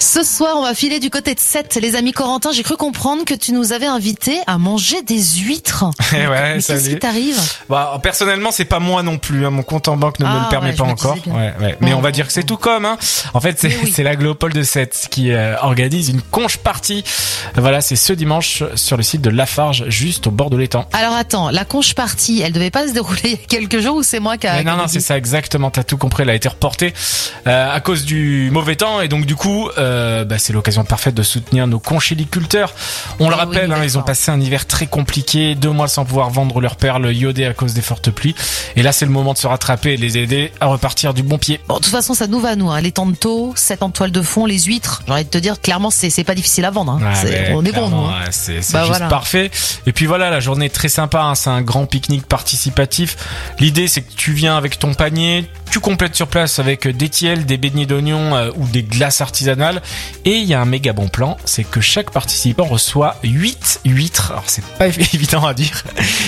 Ce soir, on va filer du côté de Sète. Les amis Corentin, j'ai cru comprendre que tu nous avais invités à manger des huîtres. Ouais, mais qu'est-ce qui t'arrive? Bah, personnellement, c'est pas moi non plus. Mon compte en banque ne me le permet pas encore. Mais on va dire que c'est tout comme. En fait, c'est l'Aglopole de Sète qui organise une conche party. Voilà, c'est ce dimanche sur le site de Lafarge, juste au bord de l'étang. Alors attends, la conche party, elle devait pas se dérouler il y a quelques jours ou c'est moi qui a... Non, c'est ça exactement. T'as tout compris. Elle a été reportée à cause du mauvais temps et donc du coup, c'est l'occasion parfaite de soutenir nos conchiliculteurs. On le rappelle, ils ont passé un hiver très compliqué, 2 mois sans pouvoir vendre leurs perles iodées à cause des fortes pluies. Et là, c'est le moment de se rattraper et de les aider à repartir du bon pied. Bon, de toute façon, ça nous va, nous. Les tantôt, 7 en toile de fond, les huîtres. J'ai envie de te dire, clairement, c'est pas difficile à vendre. On est bon, nous. C'est juste parfait. Et puis voilà, la journée est très sympa. C'est un grand pique-nique participatif. L'idée, c'est que tu viens avec ton panier, tu complètes sur place avec des tiels, des beignets d'oignons ou des glaces artisanales. Et il y a un méga bon plan, c'est que chaque participant reçoit 8 huîtres. Alors c'est pas évident à dire,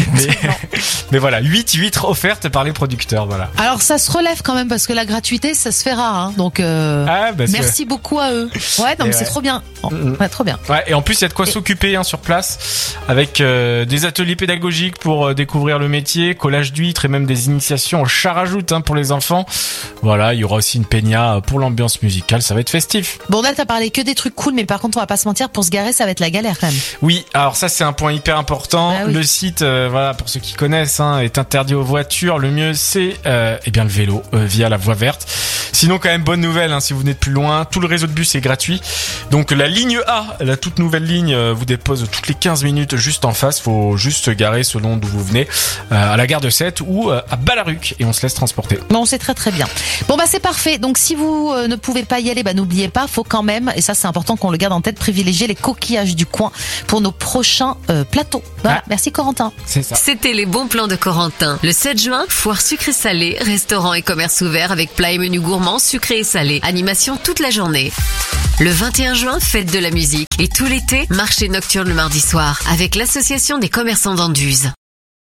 mais voilà, 8 huîtres offertes par les producteurs. Voilà. Alors ça se relève quand même parce que la gratuité, ça se fait rare. Donc merci beaucoup à eux. Ouais, non mais c'est trop bien. Trop bien. Ouais, et en plus il y a de quoi s'occuper sur place avec des ateliers pédagogiques pour découvrir le métier, collage d'huîtres et même des initiations au char à joute pour les enfants. Voilà, il y aura aussi une peña pour l'ambiance musicale, ça va être festif. Bon là t'as parlé que des trucs cool, mais par contre on va pas se mentir, pour se garer ça va être la galère quand même. Oui, alors ça c'est un point hyper important. Le site, pour ceux qui connaissent, est interdit aux voitures. Le mieux c'est le vélo via la voie verte. Sinon quand même bonne nouvelle, si vous venez de plus loin, tout le réseau de bus est gratuit. Donc la ligne A, la toute nouvelle ligne, vous dépose toutes les 15 minutes juste en face. Faut juste se garer selon d'où vous venez, à la gare de Sète ou à Ballaruc, et on se laisse transporter. Bon, c'est très très bien. Bon c'est parfait. Donc si vous ne pouvez pas y aller, n'oubliez pas, faut quand même, et ça c'est important qu'on le garde en tête, privilégier les coquillages du coin pour nos prochains plateaux. Voilà, merci Corentin. C'est ça. C'était les bons plans de Corentin. Le 7 juin, foire sucré-salé, restaurant et commerce ouvert avec plats et menus gourmands sucrés et salés. Animation toute la journée. Le 21 juin, fête de la musique. Et tout l'été, marché nocturne le mardi soir avec l'association des commerçants d'Anduze.